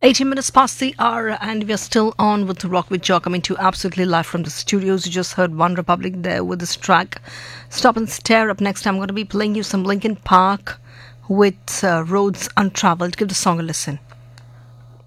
18 minutes past the hour, and we are still on with the Rock with Jock. Coming to you absolutely live from the studios. You just heard One Republic there with this track. Stop and Stare. Up next, I'm going to be playing you some Linkin Park with Roads Untraveled. Give the song a listen.